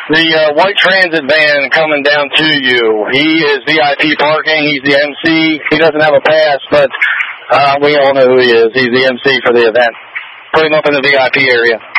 The white transit van coming down to you. He is VIP parking. He's the MC. He doesn't have a pass, but we all know who he is. He's the MC for the event. Put him up in the VIP area.